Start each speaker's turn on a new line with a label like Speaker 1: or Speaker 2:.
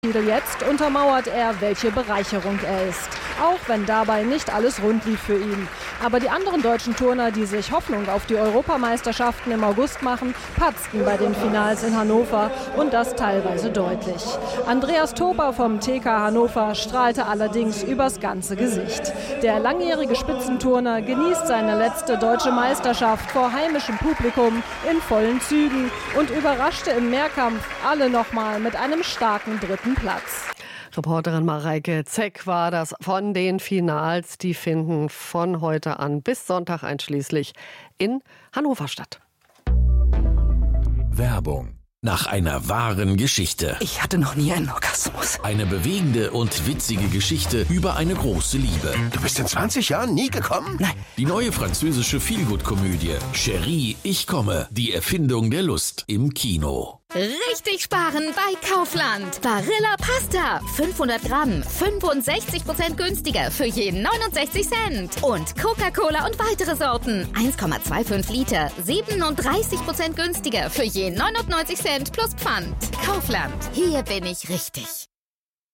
Speaker 1: Jetzt untermauert er, welche Bereicherung er ist. Auch wenn dabei nicht alles rund lief für ihn. Aber die anderen deutschen Turner, die sich Hoffnung auf die Europameisterschaften im August machen, patzten bei den Finals in Hannover und das teilweise deutlich. Andreas Toper vom TK Hannover strahlte allerdings übers ganze Gesicht. Der langjährige Spitzenturner genießt seine letzte deutsche Meisterschaft vor heimischem Publikum in vollen Zügen und überraschte im Mehrkampf alle nochmal mit einem starken dritten Platz.
Speaker 2: Reporterin Mareike Zeck war das von den Finals. Die finden von heute an bis Sonntag einschließlich in Hannover statt.
Speaker 3: Werbung. Nach einer wahren Geschichte.
Speaker 4: Ich hatte noch nie einen Orgasmus.
Speaker 3: Eine bewegende und witzige Geschichte über eine große Liebe.
Speaker 5: Du bist in 20 Jahren nie gekommen?
Speaker 4: Nein.
Speaker 3: Die neue französische Feelgood-Komödie Chérie, ich komme. Die Erfindung der Lust im Kino.
Speaker 6: Richtig sparen bei Kaufland. Barilla Pasta. 500 Gramm. 65% günstiger für jeden 69 Cent. Und Coca-Cola und weitere Sorten. 1,25 Liter. 37% günstiger für jeden 99 Cent plus Pfand. Kaufland. Hier bin ich richtig.